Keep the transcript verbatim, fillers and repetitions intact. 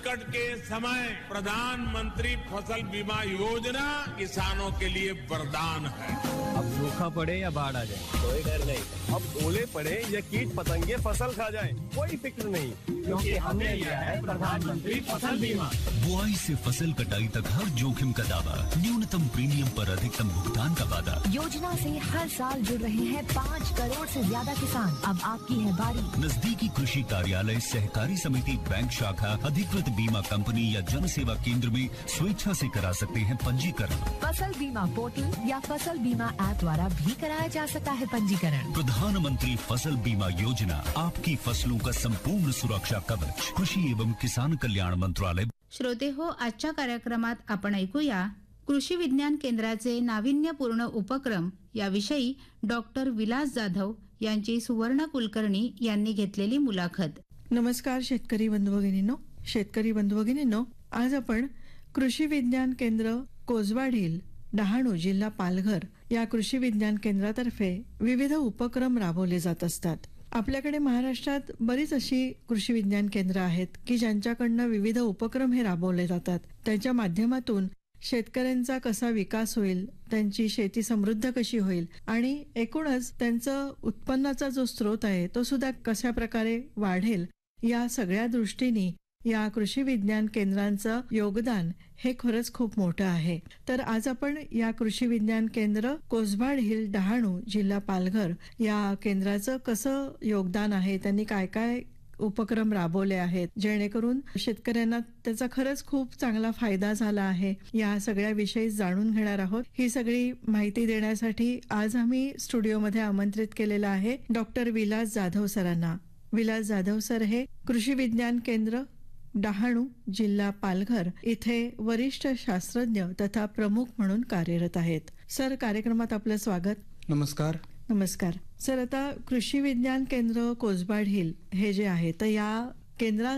संकट के समय प्रधानमंत्री फसल बीमा योजना किसानों के लिए वरदान है। अब सूखा पड़े या बाढ़ आ जाए कोई डर नहीं। अब ओले पड़े या कीट पतंगे फसल खा जाए कोई फिक्र नहीं, क्योंकि हमने लिया है प्रधानमंत्री फसल बीमा। बुआई से फसल कटाई तक हर जोखिम का दावा, न्यूनतम प्रीमियम पर अधिकतम भुगतान का वादा। योजना से हर साल जुड़ रहे हैं पाँच करोड़ से ज्यादा किसान। अब आपकी है बारी। नजदीकी कृषि कार्यालय, सहकारी समिति, बैंक शाखा, अधिकृत बीमा कंपनी या जन सेवा केंद्र में स्वेच्छा से करा सकते हैं पंजीकरण। फसल बीमा पोर्टल या फसल बीमा ऐप द्वारा भी कराया जा सकता है पंजीकरण। प्रधानमंत्री फसल बीमा योजना, आपकी फसलों का संपूर्ण सुरक्षा कवच, कृषि एवं किसान कल्याण मंत्रालय। श्रोते हो, आजच्या कार्यक्रमात आपण ऐकूया कृषी विज्ञान केंद्राचे नाविन्यपूर्ण उपक्रम याविषयी डॉक्टर विलास जाधव यांची सुवर्ण कुलकर्णी यांनी घेतलेली मुलाखत। नमस्कार शेतकरी बंधू भगिनींनो, शेतकरी बंधू भगिनींनो, आज आपण कृषी विज्ञान केंद्र कोसबाड हिल, डहाणू, जिल्हा पालघर या कृषी विज्ञान केंद्रातर्फे विविध उपक्रम राबवले जात असतात। आपल्याकडे महाराष्ट्रात बरीच अशी कृषी विज्ञान केंद्र आहेत की ज्यांच्याकडनं विविध उपक्रम हे राबवले जातात। त्यांच्या माध्यमातून शेतकऱ्यांचा कसा विकास होईल, त्यांची शेती समृद्ध कशी होईल आणि एकूणच त्यांचं उत्पन्नाचा जो स्रोत आहे तो सुद्धा कशा प्रकारे वाढेल, या सगळ्या दृष्टीने या कृषी विज्ञान केंद्रांचं योगदान हे खरंच खूप मोठं आहे। तर आज आपण या कृषी विज्ञान केंद्र कोसबाड हिल, डहाणू, जिल्हा पालघर या केंद्राचं कसं योगदान आहे, त्यांनी काय काय उपक्रम राबवले आहेत जेणेकरून शेतकऱ्यांना त्याचा खरंच खूप चांगला फायदा झाला आहे, या सगळ्या विषयी जाणून घेणार आहोत। ही सगळी माहिती देण्यासाठी आज आम्ही स्टुडिओमध्ये आमंत्रित केलेला आहे डॉक्टर विलास जाधव सरांना। विलास जाधव सर हे कृषी विज्ञान केंद्र डहाणू, जिल्हा पालघर इथे वरिष्ठ शास्त्रज्ञ तथा प्रमुख म्हणून कार्यरत आहेत। सर, कार्यक्रमात आपलं स्वागत। नमस्कार। नमस्कार सर, आता कृषी विज्ञान केंद्र कोसबाड हिल हे जे आहे तर या केंद्रा